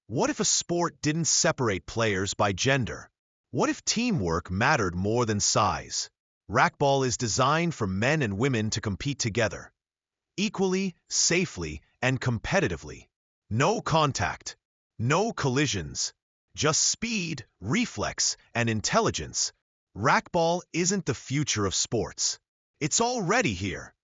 What if a sport didn't separate players by gender? What if teamwork mattered more than size? Racquetball is designed for men and women to compete together, equally, safely, and competitively. No contact, no collisions, just speed, reflex, and intelligence. Racquetball isn't the future of sports. It's already here.